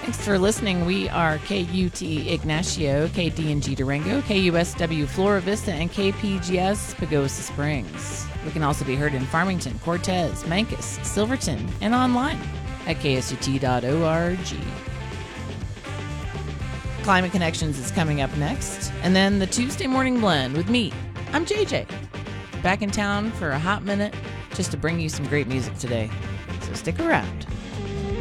Thanks for listening. We are KUT Ignacio, KDNG Durango, KUSW Flora Vista, and KPGS Pagosa Springs. We can also be heard in Farmington, Cortez, Mancos, Silverton, and online at ksut.org. Climate Connections is coming up next, and then the Tuesday Morning Blend with me. I'm JJ, back in town for a hot minute just to bring you some great music today. So stick around.